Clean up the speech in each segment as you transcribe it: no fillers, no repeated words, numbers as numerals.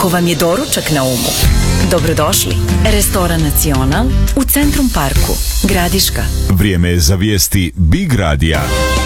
Ako vam je doručak na umu, dobrodošli. Restoran Nacional u Centrum Parku, Gradiška. Vrijeme je za vijesti Big Radija.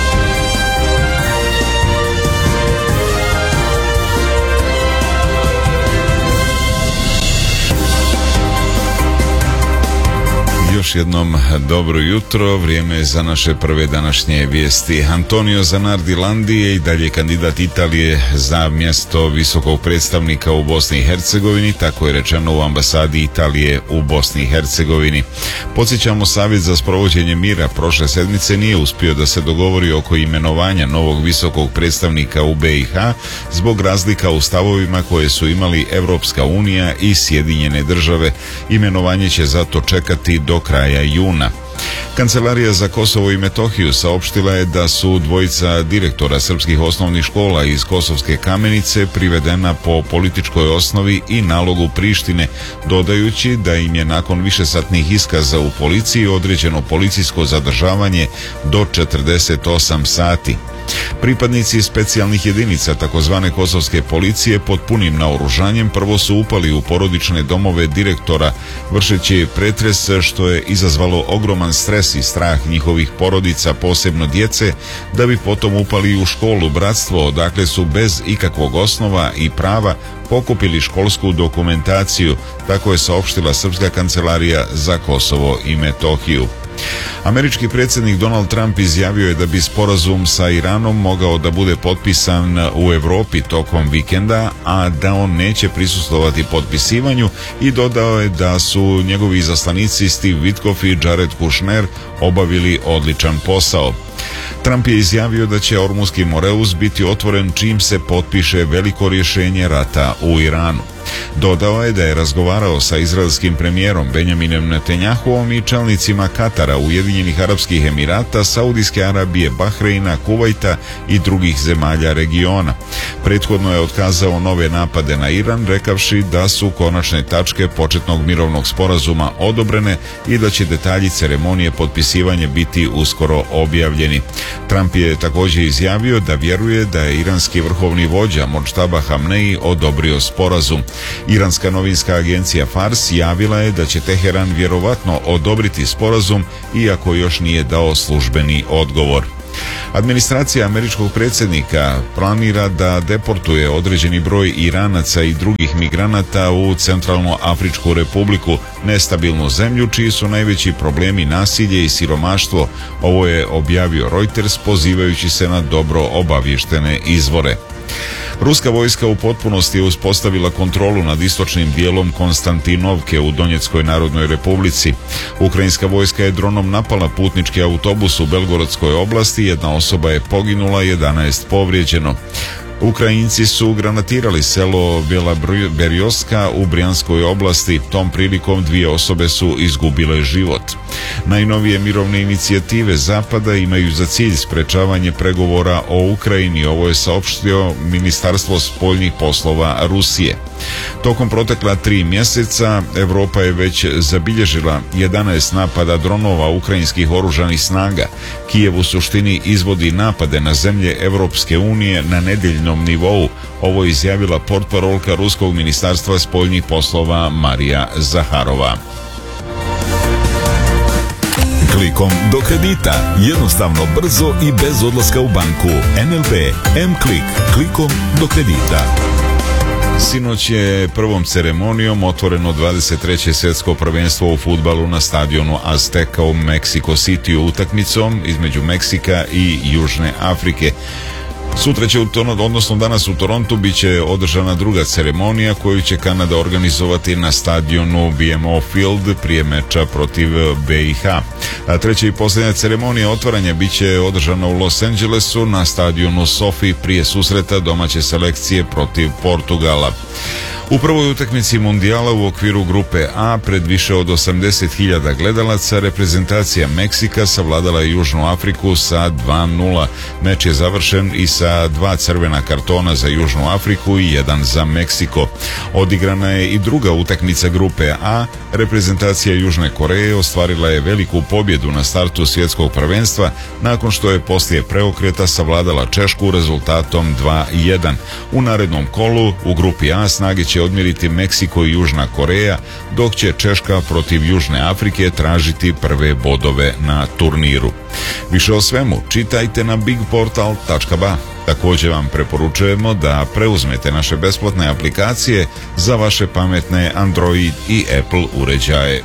Još jednom dobro jutro, vrijeme je za naše prve današnje vijesti. Antonio Zanardi Landi je i dalje kandidat Italije za mjesto visokog predstavnika u Bosni i Hercegovini, tako je rečeno u ambasadi Italije u Bosni i Hercegovini. Podsjećamo, Savjet za sprovođenje mira prošle sedmice nije uspio da se dogovori oko imenovanja novog visokog predstavnika u BiH zbog razlika u stavovima koje su imali Europska unija i Sjedinjene države. Imenovanje će zato čekati do kraja juna. Kancelarija za Kosovo i Metohiju saopštila je da su dvojica direktora srpskih osnovnih škola iz Kosovske Kamenice privedena po političkoj osnovi i nalogu Prištine, dodajući da im je nakon višesatnih iskaza u policiji određeno policijsko zadržavanje do 48 sati. Pripadnici specijalnih jedinica takozvane kosovske policije pod punim naoružanjem prvo su upali u porodične domove direktora, vršeći pretres što je izazvalo ogroman stres i strah njihovih porodica, posebno djece, da bi potom upali u školu Bratstvo, odakle su bez ikakvog osnova i prava pokupili školsku dokumentaciju, tako je saopštila Srpska kancelarija za Kosovo i Metohiju. Američki predsjednik Donald Trump izjavio je da bi sporazum sa Iranom mogao da bude potpisan u Europi tokom vikenda, a da on neće prisustvovati potpisivanju, i dodao je da su njegovi izaslanici Steve Witkoff i Jared Kushner obavili odličan posao. Trump je izjavio da će Ormuski Moreus biti otvoren čim se potpiše veliko rješenje rata u Iranu. Dodao je da je razgovarao sa izraelskim premijerom Benjaminom Netanjahuom i čelnicima Katara, Ujedinjenih Arapskih Emirata, Saudijske Arabije, Bahreina, Kuvajta i drugih zemalja regiona. Prethodno je otkazao nove napade na Iran, rekavši da su konačne tačke početnog mirovnog sporazuma odobrene i da će detalji ceremonije potpisivanja biti uskoro objavljeni. Trump je također izjavio da vjeruje da je iranski vrhovni vođa Modžtaba Hamneji odobrio sporazum. Iranska novinska agencija Fars javila je da će Teheran vjerovatno odobriti sporazum, iako još nije dao službeni odgovor. Administracija američkog predsjednika planira da deportuje određeni broj Iranaca i drugih migranata u Centralnoafričku republiku, nestabilnu zemlju čiji su najveći problemi nasilje i siromaštvo. Ovo je objavio Reuters pozivajući se na dobro obavještene izvore. Ruska vojska u potpunosti je uspostavila kontrolu nad istočnim dijelom Konstantinovke u Donjeckoj Narodnoj Republici. Ukrajinska vojska je dronom napala putnički autobus u Belgorodskoj oblasti, jedna osoba je poginula, 11 povrijeđeno. Ukrajinci su granatirali selo Belaberioska u Brijanskoj oblasti. Tom prilikom 2 osobe su izgubile život. Najnovije mirovne inicijative Zapada imaju za cilj sprečavanje pregovora o Ukrajini, ovo je saopštio Ministarstvo spoljnih poslova Rusije. Tokom protekla 3 mjeseca Europa je već zabilježila 11 napada dronova ukrajinskih oružanih snaga. Kijev u suštini izvodi napade na zemlje Europske unije na nedjeljnom nivou. Ovo je izjavila portparolka Ruskog ministarstva spoljnih poslova Marija Zaharova. Klikom do kredita. Jednostavno, brzo i bez odlaska u banku. NLB M-Klik. Klikom do kredita. Sinoć je prvom ceremonijom otvoreno 23. svjetsko prvenstvo u fudbalu na stadionu Azteka u Mexico City utakmicom između Meksika i Južne Afrike. Sutra će danas u Torontu bit će održana druga ceremonija koju će Kanada organizovati na stadionu BMO Field prije meča protiv BiH. A treća i posljednja ceremonija otvaranja bit će održana u Los Angelesu na stadionu SoFi prije susreta domaće selekcije protiv Portugala. U prvoj utakmici mundijala u okviru grupe A pred više od 80.000 gledalaca reprezentacija Meksika savladala je Južnu Afriku sa 2:0. Meč je završen i sa 2 crvena kartona za Južnu Afriku i 1 za Meksiko. Odigrana je i druga utakmica grupe A. Reprezentacija Južne Koreje ostvarila je veliku pobjedu na startu svjetskog prvenstva nakon što je poslije preokreta savladala Češku rezultatom 2:1. U narednom kolu u grupi A snage će će odmjeriti Meksiko i Južna Koreja, dok će Češka protiv Južne Afrike tražiti prve bodove na turniru. Više o svemu čitajte na bigportal.ba. Također vam preporučujemo da preuzmete naše besplatne aplikacije za vaše pametne Android i Apple uređaje.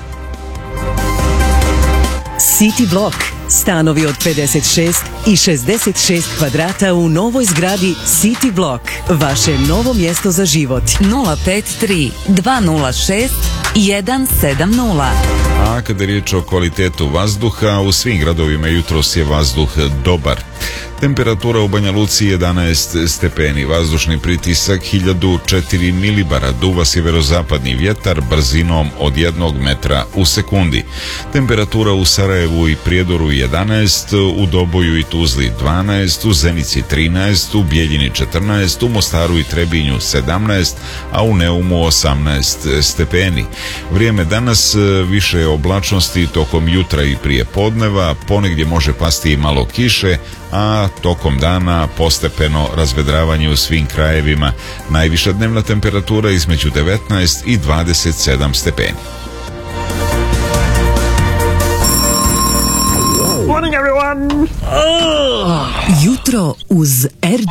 City Block. Stanovi od 56 i 66 kvadrata u novoj zgradi City Block. Vaše novo mjesto za život. 053 206 170. A kada je riječ o kvalitetu vazduha, u svim gradovima jutros je vazduh dobar. Temperatura u Banja Luci 11 stepeni, vazdušni pritisak 1004 milibara, duva sjeverozapadni vjetar brzinom od 1 metra u sekundi. Temperatura u Sarajevu i Prijedoru 11, u Doboju i Tuzli 12, u Zenici 13, u Bijeljini 14, u Mostaru i Trebinju 17, a u Neumu 18 stepeni. Vrijeme danas više je oblačnosti tokom jutra i prije podneva, ponegdje može pasti i malo kiše, a tokom dana postepeno razvedravanje u svim krajevima. Najviša dnevna temperatura između 19 i 27 stepeni. Jutro uz RG.